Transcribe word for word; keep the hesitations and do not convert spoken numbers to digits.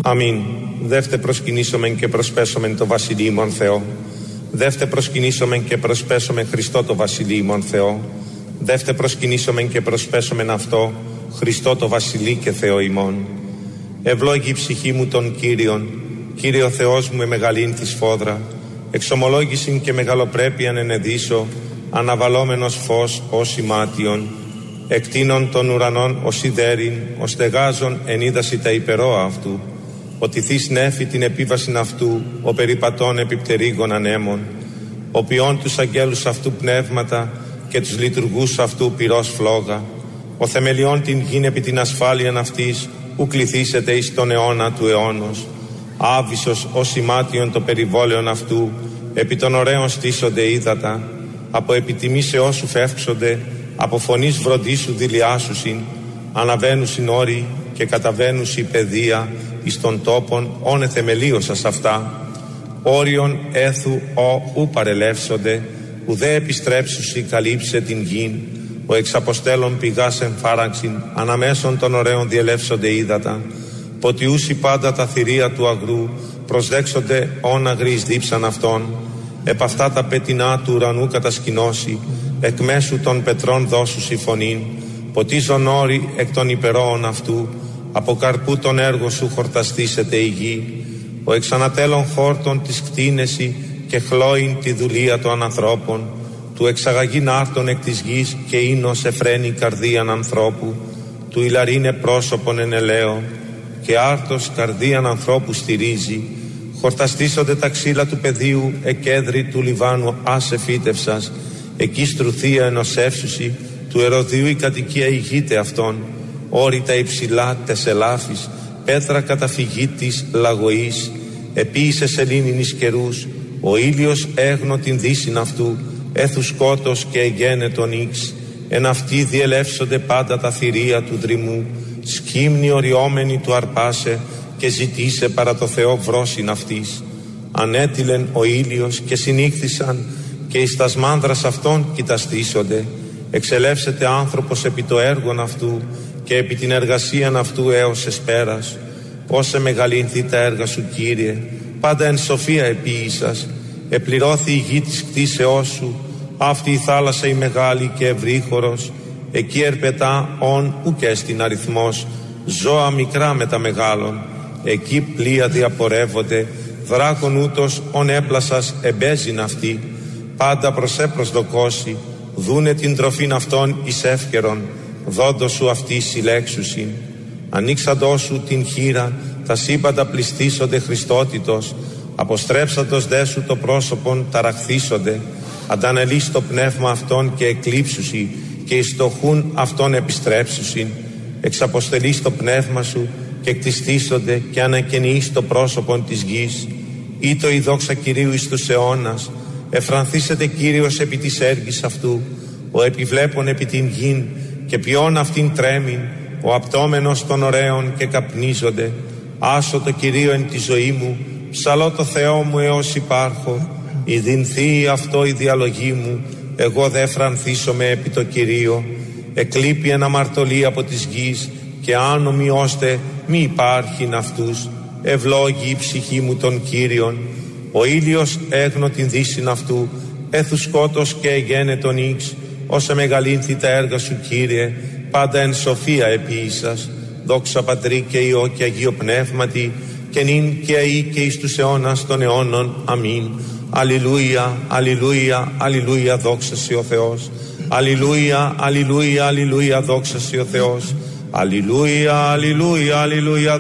Αμήν. Δεύτε προσκυνήσομεν και προσπέσομεν το βασιλείμον Θεό. Δεύτε προσκυνήσομεν και προσπέσομεν Χριστό το βασιλείμον Θεό. Δεύτε προσκυνήσομεν και προσπέσομεν αυτό, Χριστό το βασιλεί και Θεό ημών. Ευλόγη η ψυχή μου τον Κύριον, Κύριο Θεός μου εμεγαλήν τη σφόδρα, εξομολόγησιν και μεγαλοπρέπειαν ενεδίσω, αναβαλόμενος φως ως ημάτιον, εκτείνων των ουρανών ως ιδέριν, ως στεγάζων εν είδαση τα υπερόα αυτού, ότι θείς νέφη την επίβασιν αυτού, ο περιπατών επιπτερίγων ανέμων, ο ποιών τους αγγέλους αυτού πνεύματα και τους λειτουργούς αυτού πυρός φλόγα, ο θεμελιών την γην επί την ασφάλειαν αυτής, ου κληθήσετε εις τον αιώνα του αιώνος, άβυσος ως ημάτιον το περιβόλαιον αυτού, επί των ωραίων στήσονται ύδατα, από επιτιμήσεώς σου φεύξονται, από φωνής βροντίσου δηλιάσουσιν, αναβαίνουσιν όροι και καταβαίνουσι παιδεία εις των τόπων όνε θεμελίωσας αυτά, όριον έθου ο ου παρελεύσονται, ουδέ επιστρέψουσι καλύψε την γην, ο εξαποστέλων πηγάς εμφάραξιν, αναμέσων των ωραίων διελεύσονται ύδατα, ποτιούσι πάντα τα θηρία του αγρού, προσδέξονται όν αγρείς δίψαν αυτών, επ' αυτά τα πετεινά του ουρανού κατασκηνώσει, εκ μέσου των πετρών δώσουσι φωνήν, ποτίζον όροι εκ των υπερόων αυτού, από καρπού τον έργο σου χορταστήσεται η γη, ο εξανατέλων χόρτων της κτίνεση και χλώην τη δουλεία των ανθρώπων, του εξαγαγήν άρτων εκ της γης και ίνος εφραίνει καρδίαν ανθρώπου, του ηλαρίνε πρόσωπον εν ελαίο, και άρτος καρδίαν ανθρώπου στηρίζει, χορταστήσονται τα ξύλα του πεδίου, εκέδρη του Λιβάνου άσε φύτευσας, εκεί στρουθία ενωσεύσουσι, του Εροδίου η κατοικία ηγείται αυτών, όρητα υψηλά τεσελάφης, πέτρα καταφυγή της λαγωής, επίησε σελήνην εις καιρούς, ο ήλιος έγνω την δύσιν αυτού, έθου σκότος και εγένε τον ίξ, εν αυτοί διελεύσονται πάντα τα θηρία του δρυμού, σκύμνη οριόμενη του αρπάσε και ζητήσε παρά το Θεό βρόσιν αυτής. Ανέτειλεν ο ήλιος και συνήχθησαν και εις τας μάνδρας αυτών κοιταστήσονται, εξελεύσεται άνθρωπος επί το έργον αυτού και επί την εργασίαν αυτού έως εσπέρας. Όσε μεγαλύνθη τα έργα σου Κύριε, πάντα εν σοφία επίησας, επληρώθη η γη της κτίσεώς σου, αυτή η θάλασσα η μεγάλη και ευρύχωρος, εκεί ερπετά ον ουκ στην αριθμός, ζώα μικρά με τα μεγάλων, εκεί πλοία διαπορεύονται, δράκον ούτως ον έπλασας εμπέζειν αυτή, πάντα προσέ προσδοκώσει, δούνε την τροφήν αυτών εις εύκαιρον, δόντος σου αυτή συλλέξουσιν. Ανοίξαντός σου την χείρα, τα σύμπαντα πληστήσονται Χριστότητος, αποστρέψαντος δε σου το πρόσωπον ταραχθήσονται, αντανελείς το πνεύμα αυτών και εκλείψουσι, και εις το χούν αυτών επιστρέψουσιν, εξαποστελείς το πνεύμα σου και εκτιστήσονται και ανακαινείς το πρόσωπον της γης. Ήτο η δόξα Κυρίου εις τους αιώνας, εφρανθήσεται Κύριος επί της έργης αυτού, ο επιβλέπων επί την γην και ποιόν αυτήν τρέμην, ο απτόμενος των ωραίων και καπνίζονται. Άσω το Κυρίο εν τη ζωή μου, ψαλώ το Θεό μου έως υπάρχω, ειδυνθεί αυτό η διαλογή μου, εγώ δε φρανθήσομαι επί το Κυρίο. Εκλείπει ένα αμαρτωλή από της γης και άνομοι ώστε μη υπάρχειν αυτούς. Ευλόγη η ψυχή μου τον Κύριον. Ο ήλιος έγνω την δύσιν αυτού, έθου σκότος και εγένε τον ίξ, όσα μεγαλύνθη τα έργα σου Κύριε, πάντα εν σοφία επίησας. Δόξα Πατρί και Υιό και Αγίο Πνεύματι, και νυν και αεί και εις τους αιώνας των αιώνων. Αμήν. Αλληλούια, αλληλούια, αλληλούια, δόξα σοι ο Θεός. Αλληλούια, αλληλούια, αλληλούια, δόξα σοι ο Θεός. Αλληλούια, αλληλούια, αλληλούια.